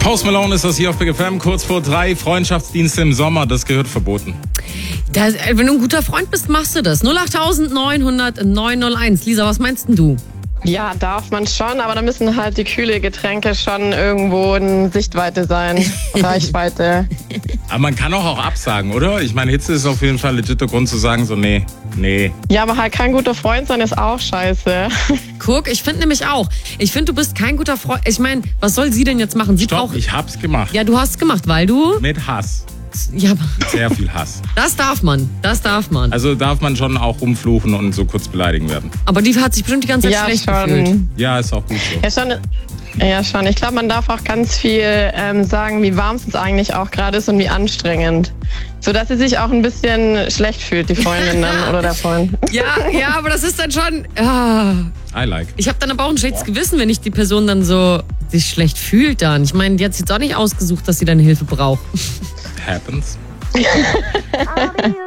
Post Malone ist das hier auf Big FM, kurz vor 3. Freundschaftsdienste im Sommer, das gehört verboten. Wenn du ein guter Freund bist, machst du das. 08900 901. Lisa, was meinst denn du? Ja, darf man schon, aber da müssen halt die kühle Getränke schon irgendwo in Sichtweite sein, Reichweite. Aber man kann auch absagen, oder? Ich meine, Hitze ist auf jeden Fall legiter Grund zu sagen, so nee. Ja, aber halt kein guter Freund sein ist auch scheiße. Guck, ich finde nämlich auch. Ich finde, du bist kein guter Freund. Ich meine, was soll sie denn jetzt machen? Sie Stopp, braucht. ich hab's gemacht. Ja, du hast es gemacht, weil du. Mit Hass. Ja, aber Mit sehr viel Hass. das darf man. Also darf man schon auch rumfluchen und so kurz beleidigen werden. Aber die hat sich bestimmt die ganze Zeit Ja, schlecht schon. gefühlt. Ja, ist auch gut so. Ja, schon. Ich glaube, man darf auch ganz viel sagen, wie warm es uns eigentlich auch gerade ist und wie anstrengend. Sodass sie sich auch ein bisschen schlecht fühlt, die Freundin dann oder der Freund. Ja, aber das ist dann schon. Ah. I like. Ich habe dann aber auch ein schlechtes Gewissen, wenn ich die Person dann so sich schlecht fühlt dann. Ich meine, die hat jetzt auch nicht ausgesucht, dass sie deine Hilfe braucht. Happens.